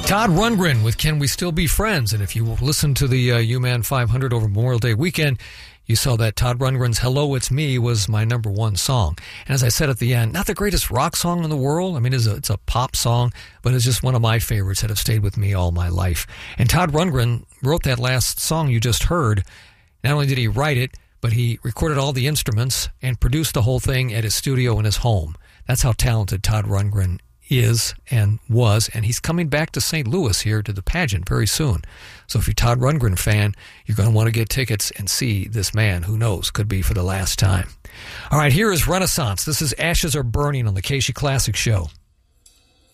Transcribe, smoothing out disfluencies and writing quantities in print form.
Todd Rundgren with Can We Still Be Friends? And if you listened to the UMan 500 over Memorial Day weekend, you saw that Todd Rundgren's Hello, It's Me was my number one song. And as I said at the end, not the greatest rock song in the world. I mean, it's a pop song, but it's just one of my favorites that have stayed with me all my life. And Todd Rundgren wrote that last song you just heard. Not only did he write it, but he recorded all the instruments and produced the whole thing at his studio in his home. That's how talented Todd Rundgren is and was, and he's coming back to St. Louis here to the pageant very soon. So if you're a Todd Rundgren fan, you're going to want to get tickets and see this man. Who knows? Could be for the last time. All right, here is Renaissance. This is Ashes Are Burning on the Casey Classic Show.